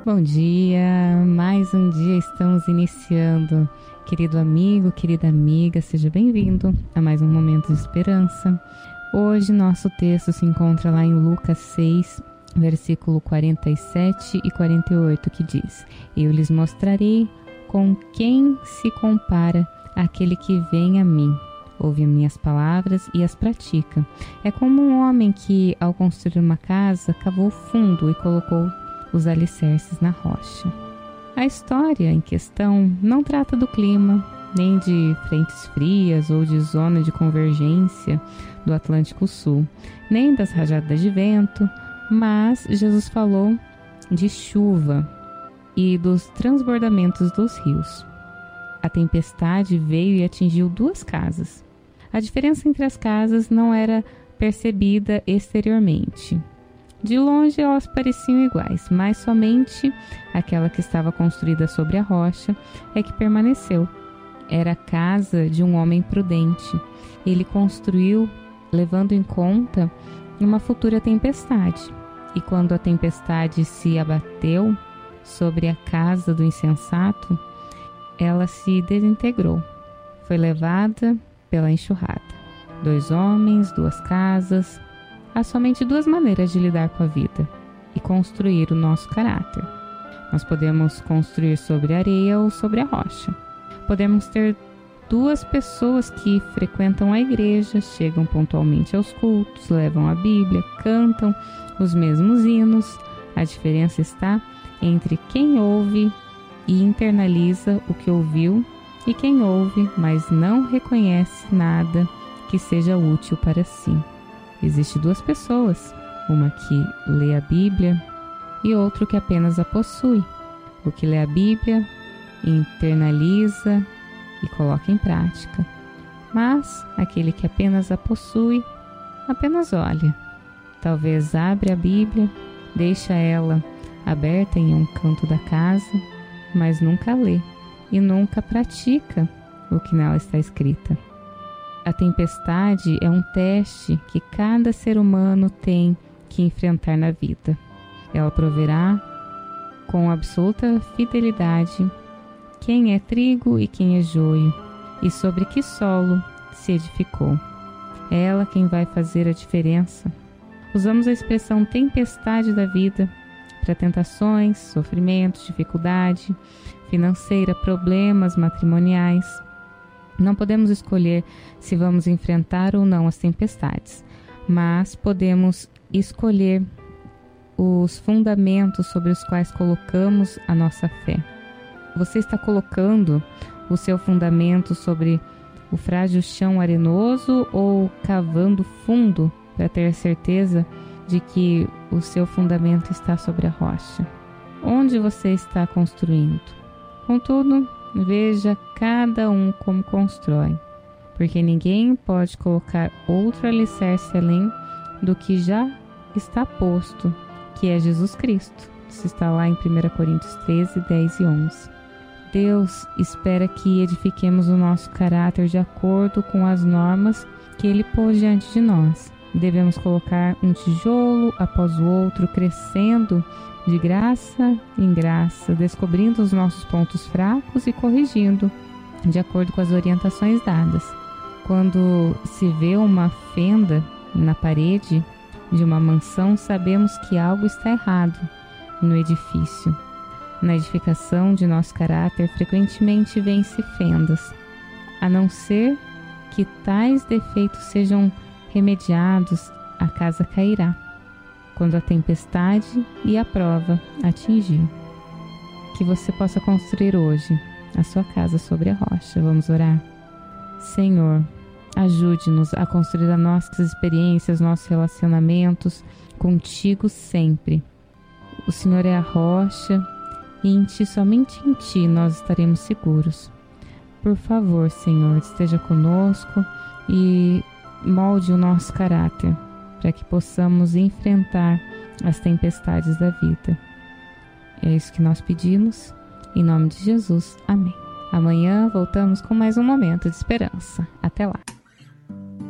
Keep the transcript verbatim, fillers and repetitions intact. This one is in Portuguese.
Bom dia, mais um dia estamos iniciando. Querido amigo, querida amiga, seja bem-vindo a mais um Momento de Esperança. Hoje nosso texto se encontra lá em Lucas seis, versículo quarenta e sete e quarenta e oito, que diz: Eu lhes mostrarei com quem se compara aquele que vem a mim. Ouve minhas palavras e as pratica. É como um homem que, ao construir uma casa, cavou fundo e colocou os alicerces na rocha. A história em questão não trata do clima, nem de frentes frias ou de zona de convergência do Atlântico Sul, nem das rajadas de vento, mas Jesus falou de chuva e dos transbordamentos dos rios. A tempestade veio e atingiu duas casas. A diferença entre as casas não era percebida exteriormente. De longe elas pareciam iguais, mas somente aquela que estava construída sobre a rocha é que permaneceu. Era a casa de um homem prudente. Ele construiu levando em conta uma futura tempestade. E quando a tempestade se abateu sobre a casa do insensato, ela se desintegrou. Foi levada pela enxurrada. Dois homens, duas casas. Há somente duas maneiras de lidar com a vida e construir o nosso caráter. Nós podemos construir sobre a areia ou sobre a rocha. Podemos ter duas pessoas que frequentam a igreja, chegam pontualmente aos cultos, levam a Bíblia, cantam os mesmos hinos. A diferença está entre quem ouve e internaliza o que ouviu e quem ouve, mas não reconhece nada que seja útil para si. Existem duas pessoas, uma que lê a Bíblia e outro que apenas a possui. O que lê a Bíblia, internaliza e coloca em prática. Mas aquele que apenas a possui, apenas olha. Talvez abre a Bíblia, deixa ela aberta em um canto da casa, mas nunca lê e nunca pratica o que nela está escrita. A tempestade é um teste que cada ser humano tem que enfrentar na vida. Ela proverá com absoluta fidelidade quem é trigo e quem é joio, e sobre que solo se edificou. É ela quem vai fazer a diferença. Usamos a expressão tempestade da vida para tentações, sofrimentos, dificuldade financeira, problemas matrimoniais. Não podemos escolher se vamos enfrentar ou não as tempestades, mas podemos escolher os fundamentos sobre os quais colocamos a nossa fé. Você está colocando o seu fundamento sobre o frágil chão arenoso ou cavando fundo para ter certeza de que o seu fundamento está sobre a rocha? Onde você está construindo? Contudo, veja cada um como constrói, porque ninguém pode colocar outro alicerce além do que já está posto, que é Jesus Cristo. Isso está lá em primeira Coríntios treze, dez e onze. Deus espera que edifiquemos o nosso caráter de acordo com as normas que Ele pôs diante de nós. Devemos colocar um tijolo após o outro, crescendo de graça em graça, descobrindo os nossos pontos fracos e corrigindo de acordo com as orientações dadas. Quando se vê uma fenda na parede de uma mansão, sabemos que algo está errado no edifício. Na edificação de nosso caráter, frequentemente vêm-se fendas, a não ser que tais defeitos sejam remediados, a casa cairá quando a tempestade e a prova atingir. Que você possa construir hoje a sua casa sobre a rocha. Vamos orar? Senhor, ajude-nos a construir as nossas experiências, nossos relacionamentos contigo sempre. O Senhor é a rocha e em ti, somente em ti, nós estaremos seguros. Por favor, Senhor, esteja conosco e molde o nosso caráter, para que possamos enfrentar as tempestades da vida. É isso que nós pedimos, em nome de Jesus. Amém. Amanhã voltamos com mais um Momento de Esperança. Até lá.